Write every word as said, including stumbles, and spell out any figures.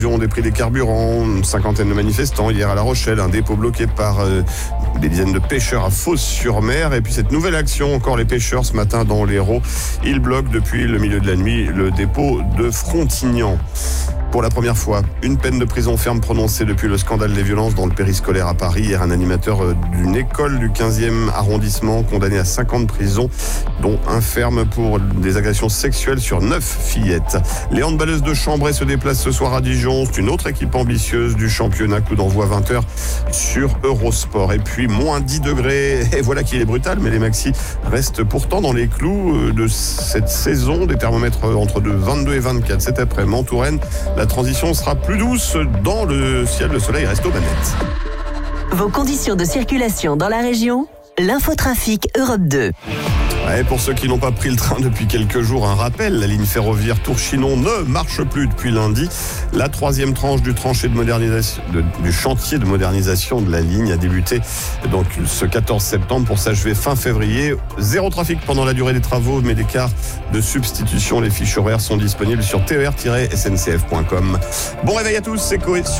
Des prix des carburants, une cinquantaine de manifestants hier à La Rochelle, un dépôt bloqué par euh, des dizaines de pêcheurs à Fos-sur-Mer, et puis cette nouvelle action, encore les pêcheurs ce matin dans l'Hérault, ils bloquent depuis le milieu de la nuit le dépôt de Frontignan. Pour la première fois, une peine de prison ferme prononcée depuis le scandale des violences dans le périscolaire à Paris. Hier, un animateur d'une école du quinzième arrondissement condamné à cinq ans de prison, dont un ferme pour des agressions sexuelles sur neuf fillettes. Les handballeuses de Chambray se déplacent ce soir à Dijon. C'est une autre équipe ambitieuse du championnat. Coup d'envoi vingt heures sur Eurosport. Et puis, moins dix degrés. Et voilà qu'il est brutal, mais les maxis restent pourtant dans les clous de cette saison. Des thermomètres entre vingt-deux et vingt-quatre cet après-midi en Touraine. La transition sera plus douce dans le ciel, le soleil reste aux manettes. Vos conditions de circulation dans la région, l'infotrafic Europe deux. Ouais, pour ceux qui n'ont pas pris le train depuis quelques jours, un rappel, la ligne ferroviaire Tours-Chinon ne marche plus depuis lundi. La troisième tranche du tranché de modernisation, de, du chantier de modernisation de la ligne a débuté donc ce quatorze septembre pour s'achever fin février. Zéro trafic pendant la durée des travaux, mais des cars de substitution. Les fiches horaires sont disponibles sur T E R tiret S N C F point com. Bon réveil à tous, c'est Coé.